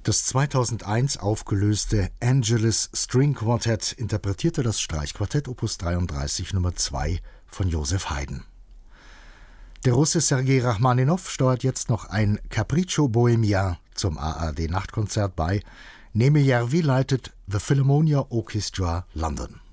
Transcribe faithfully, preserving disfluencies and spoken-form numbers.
Das zweitausendeins aufgelöste Angelus String Quartet interpretierte das Streichquartett Opus dreiunddreißig Nummer zwei von Joseph Haydn. Der Russe Sergei Rachmaninow steuert jetzt noch ein Capriccio Bohemien zum A R D-Nachtkonzert bei. Neme Järvi leitet The Philharmonia Orchestra London.